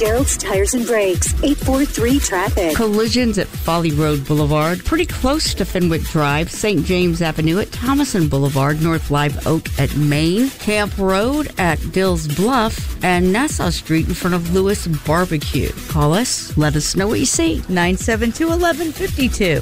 Gerald's Tires and Brakes, 843-TRAFFIC. Collisions at Folly Road Boulevard, pretty close to Fenwick Drive, St. James Avenue at Thomason Boulevard, North Live Oak at Main, Camp Road at Dills Bluff, and Nassau Street in front of Lewis Barbecue. Call us, let us know what you see. 972-1152.